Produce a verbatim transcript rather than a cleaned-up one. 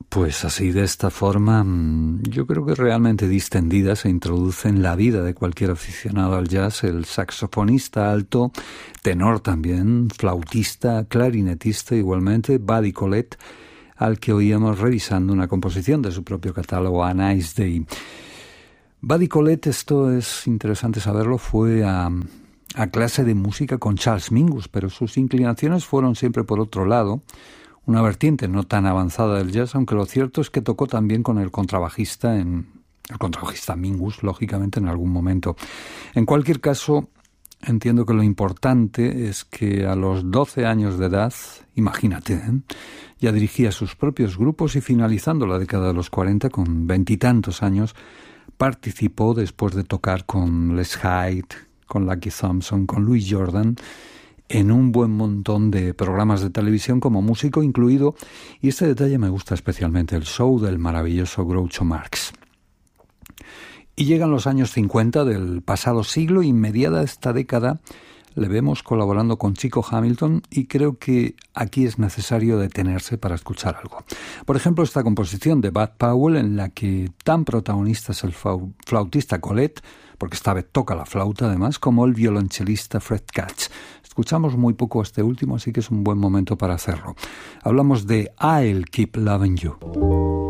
Pues así, de esta forma, yo creo que realmente distendida se introduce en la vida de cualquier aficionado al jazz el saxofonista alto, tenor también, flautista, clarinetista igualmente, Buddy Collette, al que oíamos revisando una composición de su propio catálogo, A Nice Day. Buddy Collette, esto es interesante saberlo, fue a, a clase de música con Charles Mingus, pero sus inclinaciones fueron siempre por otro lado, una vertiente no tan avanzada del jazz, aunque lo cierto es que tocó también con el contrabajista, en, el contrabajista Mingus, lógicamente, en algún momento. En cualquier caso, entiendo que lo importante es que a los doce años de edad, imagínate, ¿eh? ya dirigía sus propios grupos y finalizando la década de los cuarenta, con veintitantos años, participó después de tocar con Les Hyde, con Lucky Thompson, con Louis Jordan, en un buen montón de programas de televisión como músico incluido, y este detalle me gusta especialmente, el show del maravilloso Groucho Marx. Y llegan los años cincuenta del pasado siglo y mediada esta década le vemos colaborando con Chico Hamilton y creo que aquí es necesario detenerse para escuchar algo. Por ejemplo, esta composición de Bud Powell en la que tan protagonista es el flautista Collette, porque esta vez toca la flauta además, como el violonchelista Fred Katz. Escuchamos muy poco este último, así que es un buen momento para hacerlo. Hablamos de I'll Keep Loving You.